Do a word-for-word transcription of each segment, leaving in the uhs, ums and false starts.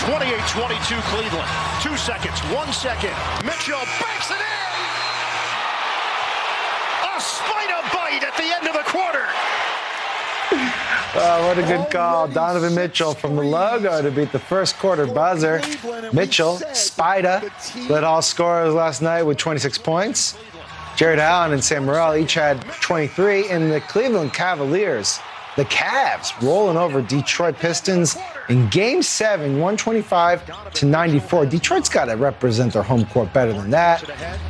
twenty-eight twenty-two Cleveland. Two seconds, one second. Mitchell banks it in. A spider bite at the end of the quarter. Oh, what a good call. Donovan Mitchell from the logo to beat the first quarter buzzer. Mitchell, Spider, led all scorers last night with twenty-six points. Jared Allen and Sam Morril each had twenty-three. And the Cleveland Cavaliers, the Cavs, rolling over Detroit Pistons in Game seven, one twenty-five to ninety-four. Detroit's got to represent their home court better than that.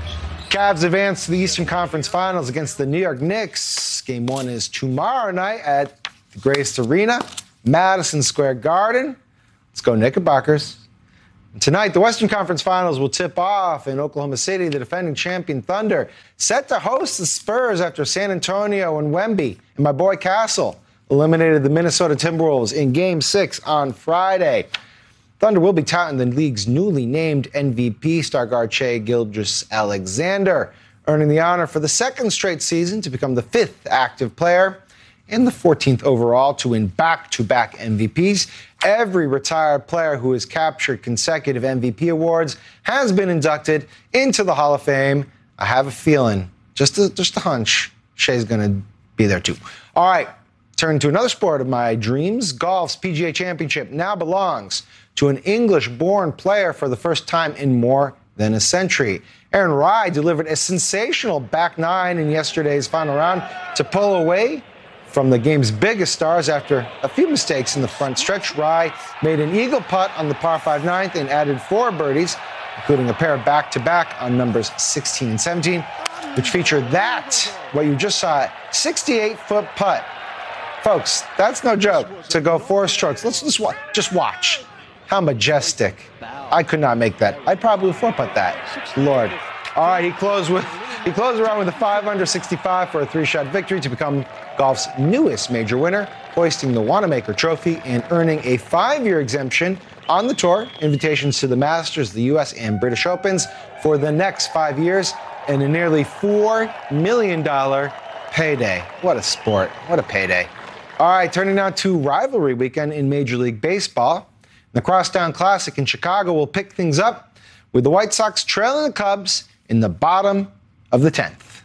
Cavs advance to the Eastern Conference Finals against the New York Knicks. Game one is tomorrow night at the Grace Arena, Madison Square Garden. Let's go Knickerbockers. And tonight, the Western Conference Finals will tip off in Oklahoma City. The defending champion Thunder set to host the Spurs after San Antonio and Wemby and my boy Castle eliminated the Minnesota Timberwolves in Game six on Friday. Thunder will be touting the league's newly named M V P, star guard Shai Gilgeous-Alexander, earning the honor for the second straight season to become the fifth active player and the fourteenth overall to win back-to-back M V Ps. Every retired player who has captured consecutive M V P awards has been inducted into the Hall of Fame. I have a feeling, just a, just a hunch, Shai's going to be there too. All right, turn to another sport of my dreams. Golf's P G A Championship now belongs to an English-born player for the first time in more than a century. Aaron Rai delivered a sensational back nine in yesterday's final round to pull away from the game's biggest stars after a few mistakes in the front stretch. Rai made an eagle putt on the par five ninth and added four birdies, including a pair back-to-back on numbers sixteen and seventeen, which featured that, what you just saw, sixty-eight foot putt. Folks, that's no joke, to go four strokes. Let's just watch. Just watch. How majestic. I could not make that. I'd probably four-putt that. Lord. All right, he closed with he closed around with a five under sixty-five for a three-shot victory to become golf's newest major winner, hoisting the Wanamaker Trophy and earning a five-year exemption on the tour, invitations to the Masters, the U S and British Opens for the next five years, and a nearly four million dollars payday. What a sport. What a payday. All right, turning now to rivalry weekend in Major League Baseball. The Crosstown Classic in Chicago will pick things up with the White Sox trailing the Cubs in the bottom of the tenth.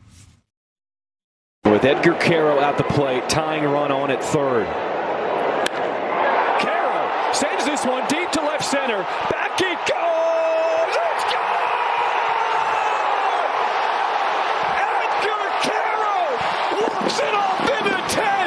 With Edgar Quero at the plate, tying a run on at third. Quero sends this one deep to left center. Back it goes! It's gone! Edgar Quero walks it off into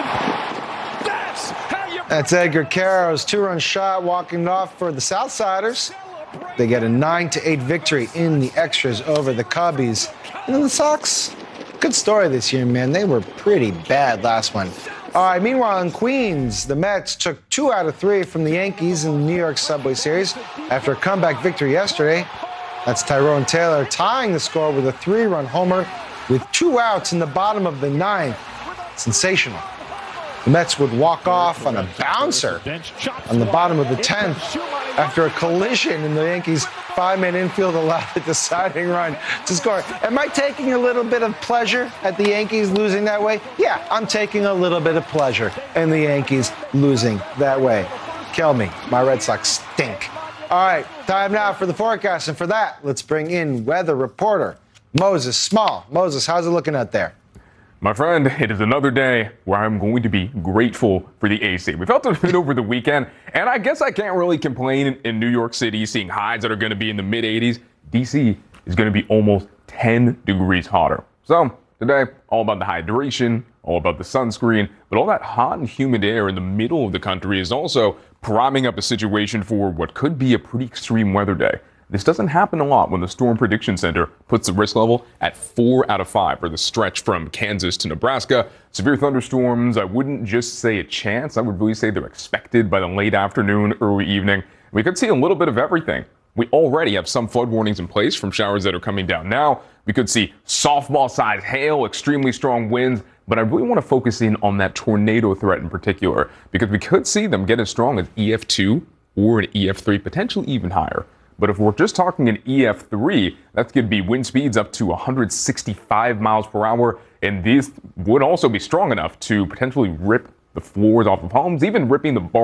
tenth! That's how you... That's Edgar Quero's two-run shot walking off for the Southsiders. They get a nine to eight victory in the extras over the Cubbies. And then the Sox, good story this year, man. They were pretty bad last one. All right, meanwhile, in Queens, the Mets took two out of three from the Yankees in the New York Subway Series after a comeback victory yesterday. That's Tyrone Taylor tying the score with a three-run homer with two outs in the bottom of the ninth. Sensational. The Mets would walk off on a bouncer on the bottom of the tenth after a collision in the Yankees' five-man infield allowed the deciding run to score. Am I taking a little bit of pleasure at the Yankees losing that way? Yeah, I'm taking a little bit of pleasure in the Yankees losing that way. Kill me. My Red Sox stink. All right, time now for the forecast. And for that, let's bring in weather reporter Moses Small. Moses, how's it looking out there? My friend, it is another day where I'm going to be grateful for the A C. We felt it a bit over the weekend, and I guess I can't really complain in, in New York City, seeing highs that are going to be in the mid eighties. D C is going to be almost ten degrees hotter. So today, all about the hydration, all about the sunscreen, but all that hot and humid air in the middle of the country is also priming up a situation for what could be a pretty extreme weather day. This doesn't happen a lot when the Storm Prediction Center puts the risk level at four out of five for the stretch from Kansas to Nebraska. Severe thunderstorms, I wouldn't just say a chance. I would really say they're expected by the late afternoon, early evening. We could see a little bit of everything. We already have some flood warnings in place from showers that are coming down now. We could see softball-sized hail, extremely strong winds, but I really want to focus in on that tornado threat in particular, because we could see them get as strong as E F two or an E F three, potentially even higher. But if we're just talking an E F three, that's going to be wind speeds up to one hundred sixty-five miles per hour. And these would also be strong enough to potentially rip the floors off of homes, even ripping the bark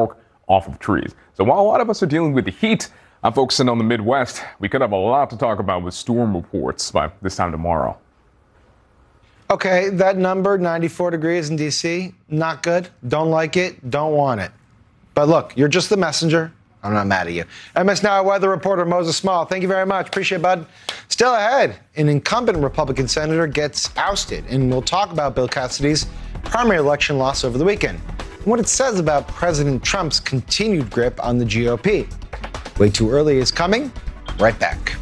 off of trees. So while a lot of us are dealing with the heat, I'm focusing on the Midwest. We could have a lot to talk about with storm reports by this time tomorrow. Okay, that number, ninety-four degrees in D C, not good. Don't like it, don't want it. But look, you're just the messenger. I'm not mad at you. M S Now weather reporter Moses Small, thank you very much. Appreciate it, bud. Still ahead, an incumbent Republican senator gets ousted, and we'll talk about Bill Cassidy's primary election loss over the weekend and what it says about President Trump's continued grip on the G O P. Way Too Early is coming. Right back.